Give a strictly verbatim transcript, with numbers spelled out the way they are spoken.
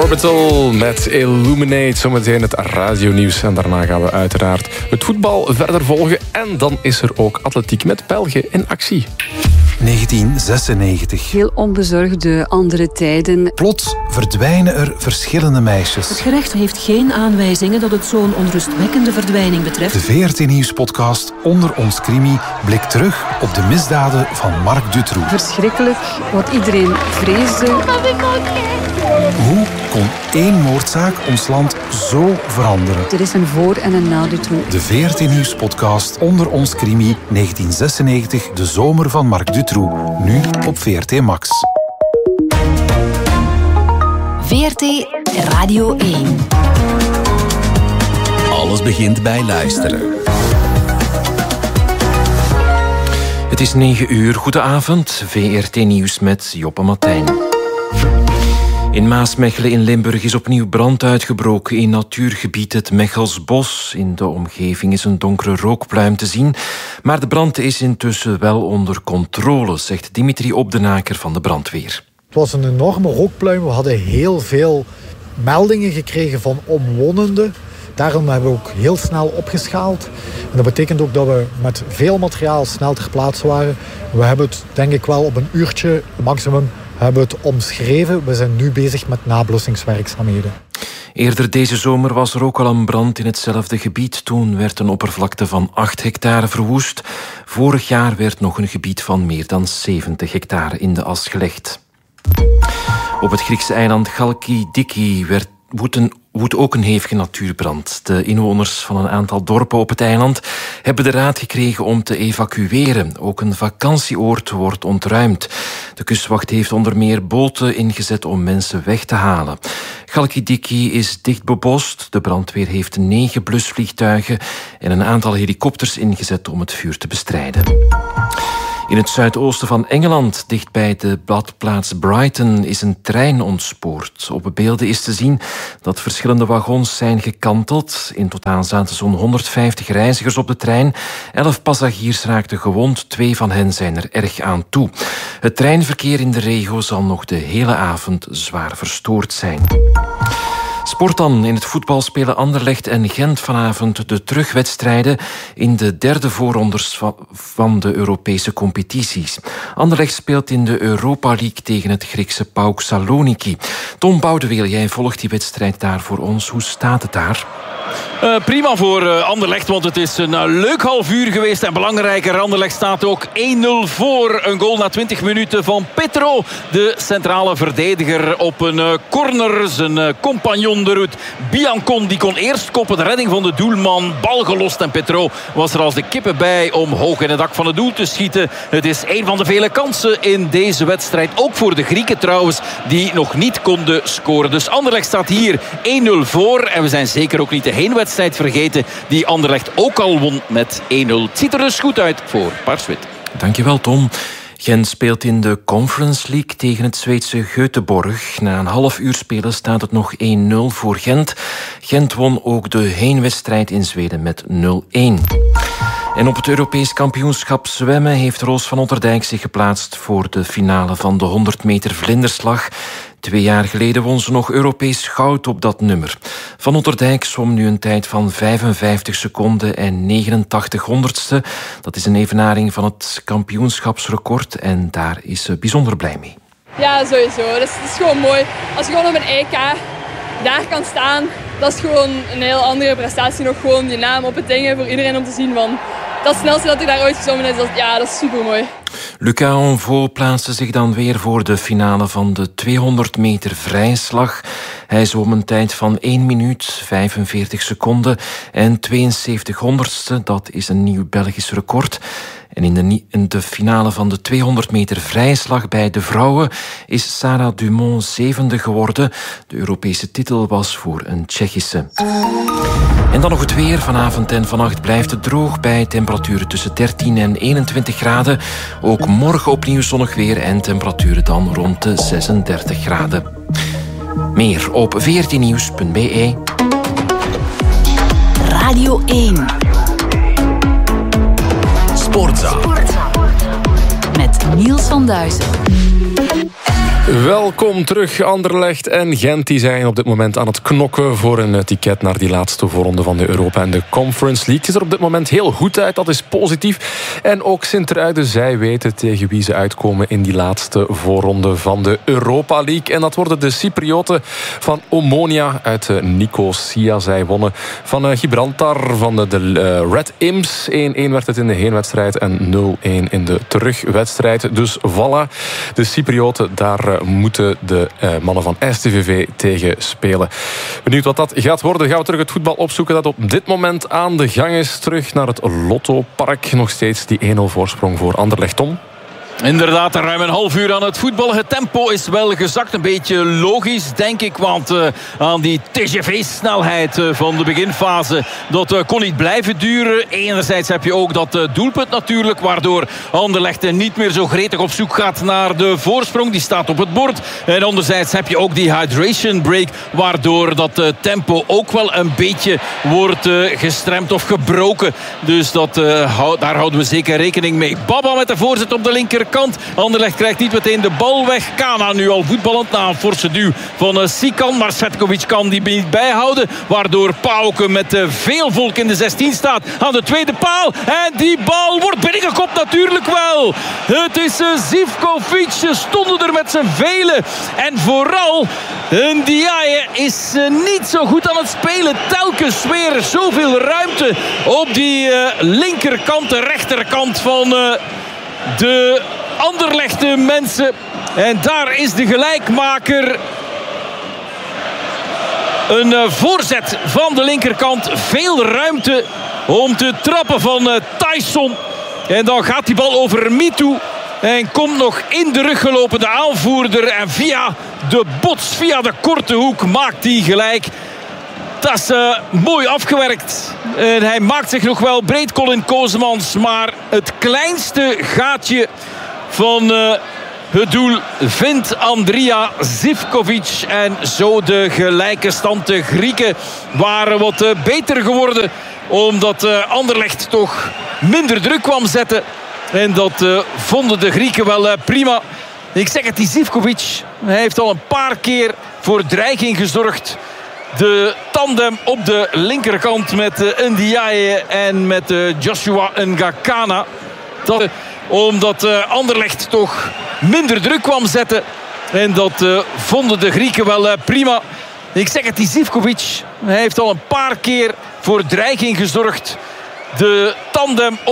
Orbital met Illuminate. Zometeen het radionieuws. En daarna gaan we uiteraard het voetbal verder volgen. En dan is er ook atletiek met België in actie. negentien zesennegentig. Heel onbezorgde andere tijden. Plots verdwijnen er verschillende meisjes. Het gerecht heeft geen aanwijzingen dat het zo'n onrustwekkende verdwijning betreft. De V R T Nieuws-podcast Onder ons Crimi blikt terug op de misdaden van Marc Dutroux. Verschrikkelijk, wat iedereen vreesde. Hoe kon één moordzaak ons land zo veranderen? Er is een voor- en een na Dutroux. De V R T Nieuws-podcast Onder ons Crimi negentien zesennegentig, de zomer van Marc Dutroux. Nu op V R T Max. V R T Radio één. Alles begint bij luisteren. Het is negen uur. Goedenavond. V R T Nieuws met Joppe Martijn. In Maasmechelen in Limburg is opnieuw brand uitgebroken in natuurgebied het Mechelsbos. In de omgeving is een donkere rookpluim te zien. Maar de brand is intussen wel onder controle, zegt Dimitri Obdenaker van de brandweer. Het was een enorme rookpluim. We hadden heel veel meldingen gekregen van omwonenden. Daarom hebben we ook heel snel opgeschaald. En dat betekent ook dat we met veel materiaal snel ter plaatse waren. We hebben het denk ik wel op een uurtje maximum hebben het omschreven. We zijn nu bezig met nablussingswerkzaamheden. Eerder deze zomer was er ook al een brand in hetzelfde gebied. Toen werd een oppervlakte van acht hectare verwoest. Vorig jaar werd nog een gebied van meer dan zeventig hectare in de as gelegd. Op het Griekse eiland Chalkidiki werd woedt een woedt ook een hevige natuurbrand. De inwoners van een aantal dorpen op het eiland hebben de raad gekregen om te evacueren. Ook een vakantieoord wordt ontruimd. De kustwacht heeft onder meer boten ingezet om mensen weg te halen. Chalkidiki is dicht bebost. De brandweer heeft negen blusvliegtuigen en een aantal helikopters ingezet om het vuur te bestrijden. In het zuidoosten van Engeland, dichtbij de badplaats Brighton, is een trein ontspoord. Op beelden is te zien dat verschillende wagons zijn gekanteld. In totaal zaten zo'n honderdvijftig reizigers op de trein. Elf passagiers raakten gewond, twee van hen zijn er erg aan toe. Het treinverkeer in de regio zal nog de hele avond zwaar verstoord zijn. Sport dan. In het voetbal spelen Anderlecht en Gent vanavond de terugwedstrijden in de derde voorrondes van de Europese competities. Anderlecht speelt in de Europa League tegen het Griekse PAOK Saloniki. Tom Boudeweel, jij volgt die wedstrijd daar voor ons. Hoe staat het daar? Uh, prima voor uh, Anderlecht, want het is een uh, leuk half uur geweest. En belangrijker, Anderlecht staat ook één nul voor. Een goal na twintig minuten van Petro, de centrale verdediger op een uh, corner. Zijn uh, compagnon de route, Biancon, die kon eerst koppen. De redding van de doelman, bal gelost. En Petro was er als de kippen bij om hoog in het dak van het doel te schieten. Het is een van de vele kansen in deze wedstrijd. Ook voor de Grieken trouwens, die nog niet konden scoren. Dus Anderlecht staat hier één nul voor. En we zijn zeker ook niet de heenwedstrijd vergeten, die Anderlecht ook al won met één nul. Het ziet er dus goed uit voor Paars-Wit. Dankjewel, Tom. Gent speelt in de Conference League tegen het Zweedse Göteborg. Na een half uur spelen staat het nog één nul voor Gent. Gent won ook de heenwedstrijd in Zweden met nul één. En op het Europees kampioenschap zwemmen heeft Roos van Otterdijk zich geplaatst voor de finale van de honderd meter vlinderslag. Twee jaar geleden won ze nog Europees goud op dat nummer. Van Otterdijk zwom nu een tijd van vijfenvijftig seconden en negenentachtig honderdste. Dat is een evenaring van het kampioenschapsrecord en daar is ze bijzonder blij mee. Ja, sowieso. Dat is, dat is gewoon mooi. Als je gewoon op een E K daar kan staan, dat is gewoon een heel andere prestatie. Nog gewoon die naam op het ding voor iedereen om te zien van dat snelste dat ik daar ooit gezwommen is. Dat, ja, dat is super mooi. Lucas Onvaux plaatste zich dan weer voor de finale van de tweehonderd meter vrijslag. Hij zwom een tijd van één minuut, vijfenveertig seconden en tweeënzeventig honderdste. Dat is een nieuw Belgisch record. En in de, in de finale van de tweehonderd meter vrijslag bij de vrouwen is Sarah Dumont zevende geworden. De Europese titel was voor een Tsjechische. En dan nog het weer. Vanavond en vannacht blijft het droog bij temperaturen tussen dertien en eenentwintig graden. Ook morgen opnieuw zonnig weer en temperaturen dan rond de zesendertig graden. Meer op v r t nieuws punt b e. Radio één. Sportza. Met Niels van Duizen. Welkom terug. Anderlecht en Gent die zijn op dit moment aan het knokken voor een ticket naar die laatste voorronde van de Europa en de Conference League. Het is er op dit moment heel goed uit, dat is positief. En ook Sint-Truiden, zij weten tegen wie ze uitkomen in die laatste voorronde van de Europa League. En dat worden de Cyprioten van Omonia uit Nicosia. Zij wonnen van Gibraltar, van de, de Red Imps. één-één werd het in de heenwedstrijd en nul-één in de terugwedstrijd. Dus voilà, de Cyprioten, daar moeten de uh, mannen van S T V V tegen spelen. Benieuwd wat dat gaat worden. Gaan we terug het voetbal opzoeken dat op dit moment aan de gang is. Terug naar het Lottopark. Nog steeds die één-nul voorsprong voor Anderlecht. Tom. Inderdaad, ruim een half uur aan het voetballen. Het tempo is wel gezakt. Een beetje logisch, denk ik. Want uh, aan die T G V-snelheid uh, van de beginfase, dat uh, kon niet blijven duren. Enerzijds heb je ook dat uh, doelpunt natuurlijk, waardoor Anderlecht uh, niet meer zo gretig op zoek gaat naar de voorsprong. Die staat op het bord. En anderzijds heb je ook die hydration break, waardoor dat uh, tempo ook wel een beetje wordt uh, gestremd of gebroken. Dus dat, uh, hou, daar houden we zeker rekening mee. Baba met de voorzet op de linker kant. Anderlecht krijgt niet meteen de bal weg. Kana nu al voetballend na een forse duw van uh, Sikan. Maar Cvetkovic kan die niet bijhouden. Waardoor Pauwke met uh, veel volk in de zestien staat aan de tweede paal. En die bal wordt binnengekopt natuurlijk wel. Het is uh, Zivkovic. Ze stonden er met z'n velen. En vooral Ndiaye is uh, niet zo goed aan het spelen. Telkens weer zoveel ruimte op die uh, linkerkant, de rechterkant van Uh, de Anderlechte mensen. En daar is de gelijkmaker. Een uh, voorzet van de linkerkant. Veel ruimte om te trappen van uh, Tyson. En dan gaat die bal over Mitu. En komt nog in de rug gelopen de aanvoerder. En via de bots, via de korte hoek maakt hij gelijk. Dat is uh, mooi afgewerkt. En hij maakt zich nog wel breed, Colin Kosemans. Maar het kleinste gaatje van uh, het doel vindt Andrija Zivkovic. En zo de gelijke stand. De Grieken waren wat uh, beter geworden. Omdat uh, Anderlecht toch minder druk kwam zetten. En dat uh, vonden de Grieken wel uh, prima. Ik zeg het, die Zivkovic, hij heeft al een paar keer voor dreiging gezorgd. De tandem op de linkerkant met uh, Ndiaye en met uh, Joshua Ngakana. Dat, uh, omdat uh, Anderlecht toch minder druk kwam zetten. En dat uh, vonden de Grieken wel uh, prima. Ik zeg het, die Zivkovic, hij heeft al een paar keer voor dreiging gezorgd. De tandem op